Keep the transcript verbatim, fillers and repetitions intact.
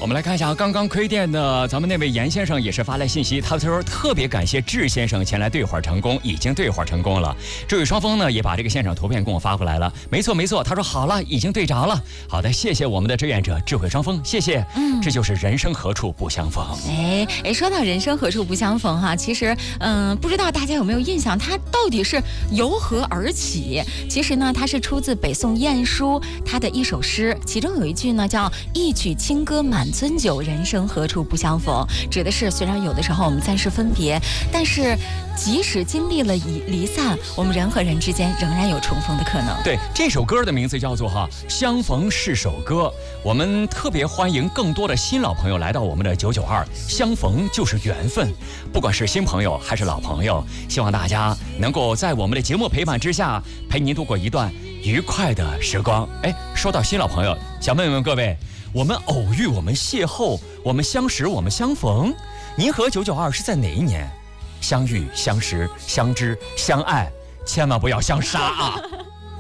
我们来看一下刚刚亏电的咱们那位严先生也是发来信息，他说特别感谢智先生前来对话成功，已经对话成功了。这位双峰呢也把这个现场图片跟我发过来了，没错没错，他说好了，已经对着了。好的，谢谢我们的志愿者智慧双峰，谢谢。嗯，这就是人生何处不相逢。 哎哎，说到人生何处不相逢哈，其实嗯、呃，不知道大家有没有印象，它到底是由何而起？其实呢，它是出自北宋晏殊他的一首诗，其中有一句呢叫“一曲清歌满樽酒，人生何处不相逢”，指的是虽然有的时候我们暂时分别，但是即使经历了离离散，我们人和人之间仍然有重逢的可能。 对，这首歌的名字叫做哈《相逢是首歌》，我们特别欢迎更多的新老朋友来到我们的九九二，相逢就是缘分，不管是新朋友还是老朋友，希望大家能够在我们的节目陪伴之下，陪您度过一段愉快的时光。哎，说到新老朋友，想问问各位，我们偶遇，我们邂逅，我们相识，我们相逢，您和九九二是在哪一年相遇、相识、相知、相爱？千万不要相杀啊！